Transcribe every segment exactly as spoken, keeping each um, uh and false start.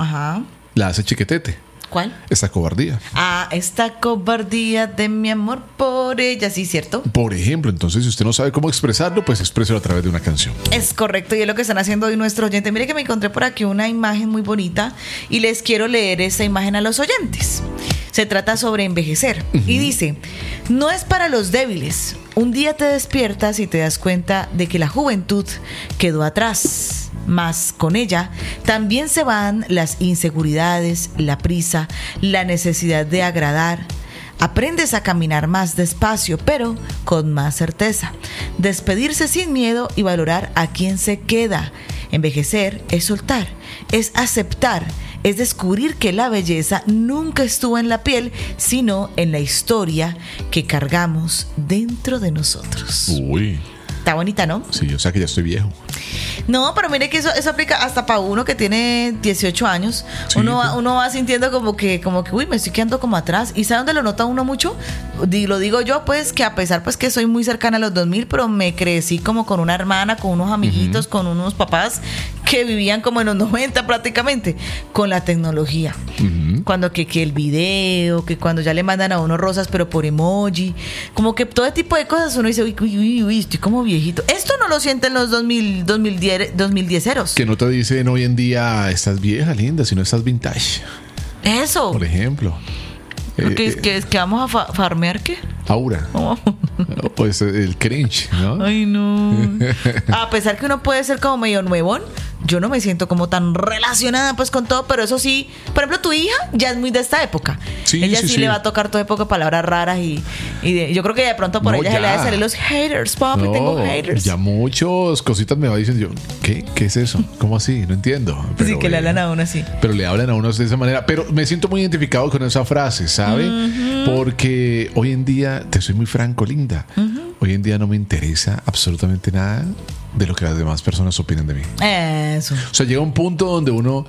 Ajá. la hace chiquetete. ¿Cuál? Esta cobardía. Ah, esta cobardía de mi amor por ella, sí, ¿cierto? Por ejemplo, entonces, si usted no sabe cómo expresarlo, pues expréselo a través de una canción. Es correcto, y es lo que están haciendo hoy nuestros oyentes. Mire que me encontré por aquí una imagen muy bonita y les quiero leer esta imagen a los oyentes. Se trata sobre envejecer. Uh-huh. Y dice, no es para los débiles. Un día te despiertas y te das cuenta de que la juventud quedó atrás. Mas con ella también se van las inseguridades, la prisa, la necesidad de agradar. Aprendes a caminar más despacio, pero con más certeza. Despedirse sin miedo y valorar a quien se queda. Envejecer es soltar, es aceptar, es descubrir que la belleza nunca estuvo en la piel, sino en la historia que cargamos dentro de nosotros. Uy. Está bonita, ¿no? Sí, o sea que ya estoy viejo. No, pero mire que eso, eso aplica hasta para uno que tiene dieciocho años. Sí, uno, va, uno va sintiendo como que, como que, uy, me estoy quedando como atrás. ¿Y sabe dónde lo nota uno mucho? Lo digo yo, pues, que a pesar pues que soy muy cercana a los dos mil, pero me crecí como con una hermana, con unos amiguitos, uh-huh. con unos papás que vivían como en los noventa prácticamente, con la tecnología. Uh-huh. Cuando que, que el video, que cuando ya le mandan a uno rosas, pero por emoji. Como que todo tipo de cosas uno dice, uy, uy, uy, uy estoy como viejito. Esto no lo sienten los dos mil, dos mil diez, dos mil dieceros. Que no te dicen hoy en día estás vieja, linda, sino estás vintage. Eso. Por ejemplo. ¿Que, eh, que, que vamos a fa- farmear qué? Aura. Oh. Pues el cringe, ¿no? Ay, no. A pesar que uno puede ser como medio nuevón, yo no me siento como tan relacionada pues con todo, pero eso sí, por ejemplo, tu hija ya es muy de esta época. Sí, ella sí, sí, sí le va a tocar toda época palabras raras y, y de, yo creo que de pronto por no, ella ya. se le va a salir los haters, papi, no, tengo haters. Ya muchos cositas me va diciendo yo, ¿qué? ¿Qué es eso? ¿Cómo así? No entiendo. Pero, sí, que eh, le hablan a uno así. Pero le hablan a uno de esa manera. Pero me siento muy identificado con esa frase, ¿sabe? Uh-huh. Porque hoy en día, te soy muy franco, linda, uh-huh. hoy en día no me interesa absolutamente nada de lo que las demás personas opinan de mí. Eso. O sea, llega un punto donde uno...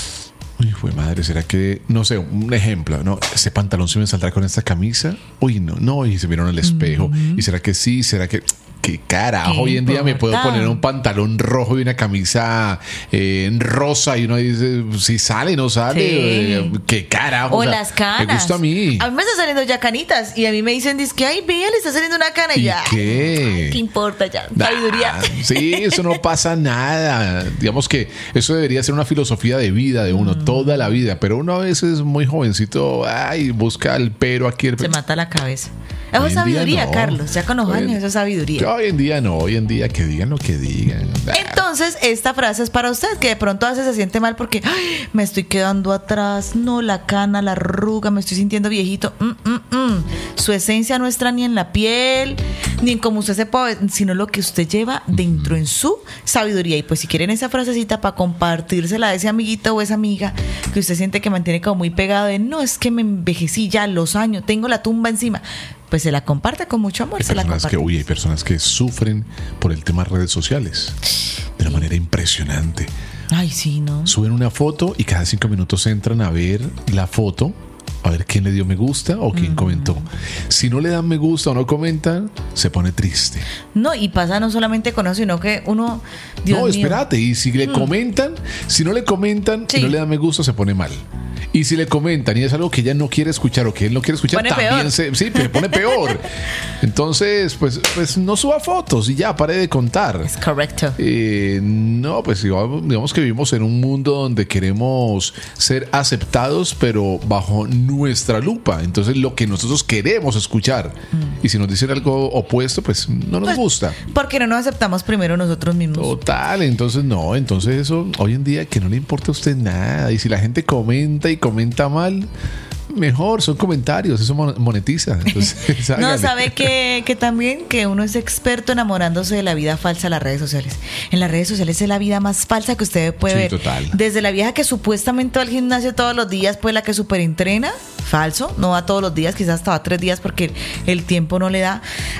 Uy, fue madre, ¿será que, no sé, un ejemplo, ¿no? Ese pantalón se me saldrá con esta camisa. Uy, no, no, y se vieron al espejo. Mm-hmm. ¿Y será que sí? ¿Será que...? ¿Qué carajo? ¿Qué hoy en día me puedo poner un pantalón rojo y una camisa eh, rosa y uno dice, si sale, no sale. Sí. Eh, ¿Qué carajo? O, o sea, las canas. Me gusta a mí. A mí me están saliendo ya canitas y a mí me dicen, dice que, ay, vea, le está saliendo una cana y, ¿Y ya. ¿Qué? ¿Qué importa ya? Sabiduría. Ah, sí, eso no pasa nada. Digamos que eso debería ser una filosofía de vida de uno, mm. toda la vida. Pero uno a veces muy jovencito, ay, busca el pero aquí. El... Se mata la cabeza. Eso es sabiduría, no. Carlos. Ya con los años, eso es sabiduría. Yo hoy en día no, hoy en día que digan lo que digan. Entonces, esta frase es para usted, que de pronto a veces se siente mal porque ay, me estoy quedando atrás, no, la cana, la arruga, me estoy sintiendo viejito. Mm, mm, mm. Su esencia no está ni en la piel, ni en cómo usted se puede, sino lo que usted lleva dentro en su sabiduría. Y pues si quieren esa frasecita para compartírsela a ese amiguito o esa amiga que usted siente que mantiene como muy pegado de no, es que me envejecí ya los años, tengo la tumba encima, pues se la comparte con mucho amor. Hay se la personas que, uy, hay personas que sufren por el tema de redes sociales de una manera impresionante. Ay, sí, ¿no? Suben una foto y cada cinco minutos entran a ver la foto, a ver quién le dio me gusta o quién mm. comentó. Si no le dan me gusta o no comentan, se pone triste. No, y pasa no solamente con eso, sino que uno... Dios no, mío. espérate, y si le mm. comentan, si no le comentan, sí. si no le dan me gusta, se pone mal. Y si le comentan y es algo que ella no quiere escuchar o que él no quiere escuchar, pone también peor. se sí, se pone peor. Entonces, pues, pues no suba fotos y ya, pare de contar. Es correcto. Eh, no, pues digamos que vivimos en un mundo donde queremos ser aceptados, pero bajo nuestra lupa. Entonces, lo que nosotros queremos escuchar. Mm. Y si nos dicen algo opuesto, pues no nos pues, gusta. Porque no nos aceptamos primero nosotros mismos. Total, entonces no. Entonces, eso hoy en día que no le importa a usted nada. Y si la gente comenta y comenta mal, mejor, son comentarios, eso monetiza. Entonces, no, sabe que, que también que uno es experto enamorándose de la vida falsa en las redes sociales. En las redes sociales es la vida más falsa que usted puede sí, ver. Total. Desde la vieja que supuestamente va al gimnasio todos los días, pues la que super entrena, falso, no va todos los días, quizás hasta va tres días porque el tiempo no le da.